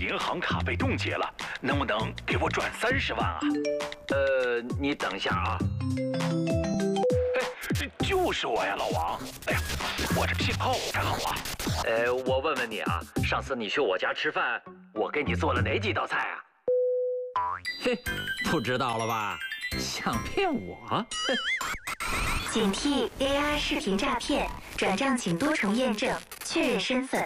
银行卡被冻结了，能不能给我转30万啊？ 你等一下啊。 这就是我呀，老王。哎呀，我这信号不太好啊。 我问问你啊，上次你去我家吃饭，我给你做了哪几道菜啊？ 嘿，不知道了吧？想骗我？ 警惕 AI 视频诈骗，转账请多重验证，确认身份。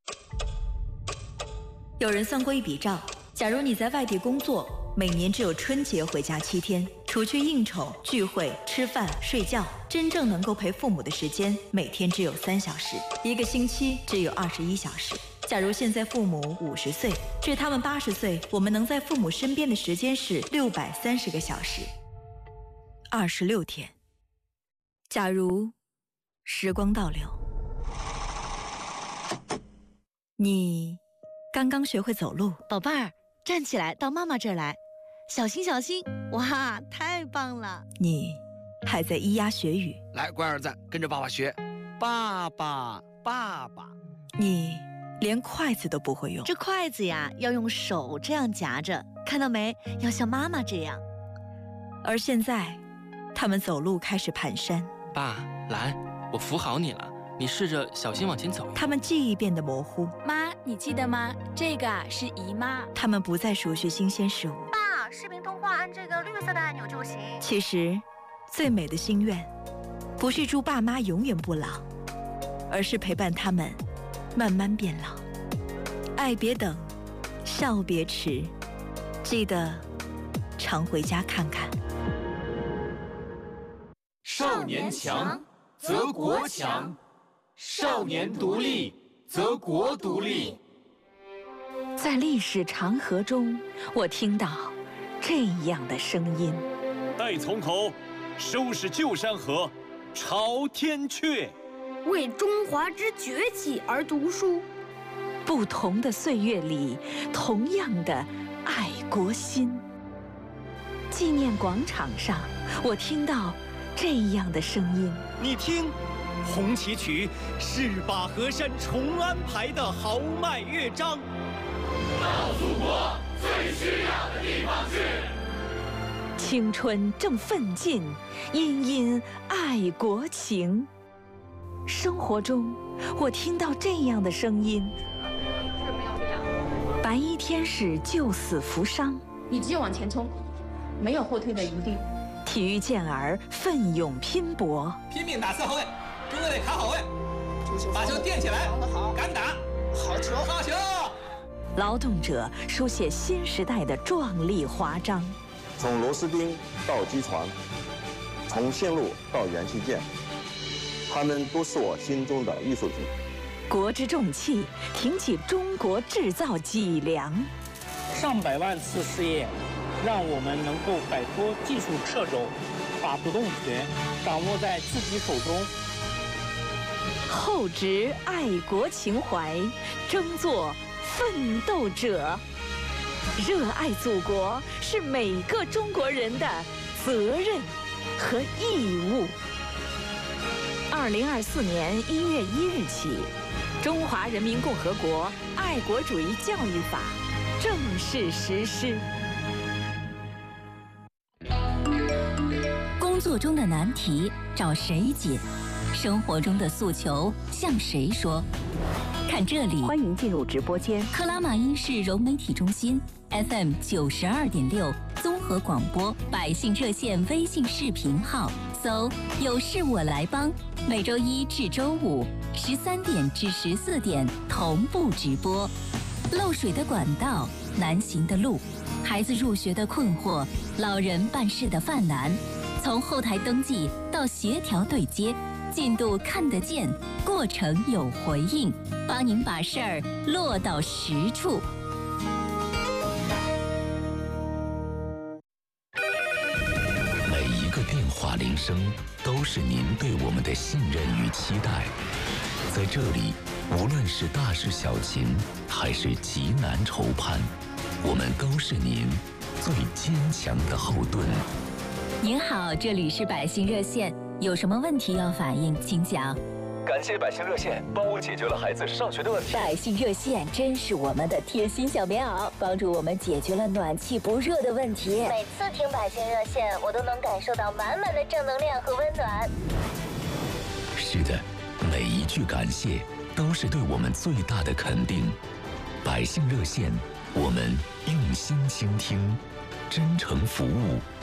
有人算过一笔账，假如你在外地工作，每年只有春节回家7天，除去应酬、聚会、吃饭、睡觉，真正能够陪父母的时间，每天只有3小时，1个星期只有21小时。假如现在父母50岁，至他们80岁，我们能在父母身边的时间是630个小时，26天。假如时光倒流，你刚刚学会走路， 宝贝儿，站起来，到妈妈这儿来，小心小心！哇，太棒了！ 你还在咿呀学语， 来，乖儿子，跟着爸爸学，爸爸，爸爸。 你连筷子都不会用， 这筷子呀，要用手这样夹着，看到没？要像妈妈这样。 而现在，他们走路开始蹒跚。 爸，来，我扶好你了，你试着小心往前走。 他们记忆变得模糊。 妈，你记得吗？这个是姨妈。 他们不再熟悉新鲜事物。 爸，视频通话按这个绿色的按钮就行。 其实，最美的心愿，不是祝爸妈永远不老，而是陪伴他们慢慢变老。爱别等，笑别迟，记得常回家看看。 少年强则国强，少年独立则国独立。 在历史长河中，我听到这样的声音： 待从头，收拾旧山河，朝天阙。 为中华之崛起而读书。 不同的岁月里，同样的爱国心。纪念广场上，我听到这样的声音： 你听，红旗曲是把河山重安排的豪迈乐章。 到祖国最需要的地方去。 青春正奋进，殷殷爱国情。生活中，我听到这样的声音：白衣天使救死扶伤， 你只有往前冲，没有后退的余地。 体育健儿奋勇拼搏， 拼命打4号位，中队得卡好位，把球垫起来，敢打，好球，好球！ 劳动者书写新时代的壮丽华章。 从螺丝钉到机床，从线路到元器件，他们都是我心中的艺术品。 国之重器，挺起中国制造脊梁。 上百万次试验，让我们能够摆脱技术掣肘，把主动权掌握在自己手中。 厚植爱国情怀，争做奋斗者。热爱祖国是每个中国人的责任和义务。2024年1月1日起，《中华人民共和国爱国主义教育法》正式实施。 工作中的难题找谁解？生活中的诉求向谁说？看这里， 欢迎进入直播间。 克拉玛依市融媒体中心 FM 92.6综合广播百姓热线微信视频号，搜“有事我来帮”，每周1至周513点至14点同步直播。漏水的管道，难行的路，孩子入学的困惑，老人办事的犯难，从后台登记到协调对接，进度看得见，过程有回应，帮您把事儿落到实处。 每一个电话铃声都是您对我们的信任与期待。在这里，无论是大事小情，还是急难愁盼，我们都是您最坚强的后盾。 您好，这里是百姓热线，有什么问题要反映，请讲。 感谢百姓热线帮我解决了孩子上学的问题。 百姓热线真是我们的贴心小棉袄，帮助我们解决了暖气不热的问题。 每次听百姓热线，我都能感受到满满的正能量和温暖。 是的，每一句感谢都是对我们最大的肯定。百姓热线，我们用心倾听，真诚服务。